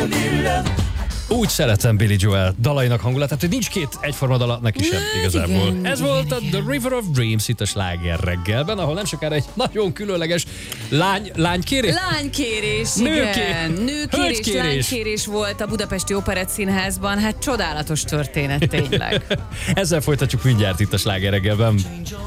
Úgy szeretem Billy Joel dalainak hangulatát, hogy nincs két egyforma dala neki sem igazából. igen, Ez igen, volt a igen. The River of Dreams itt a Sláger reggelben, ahol nem sokára egy nagyon különleges lánykérés. Lánykérés, Nőké- igen. Nőkérés, Hölgykérés. lánykérés volt a Budapesti Operett Színházban. Hát csodálatos történet tényleg. Ezzel folytatjuk mindjárt itt a Sláger reggelben.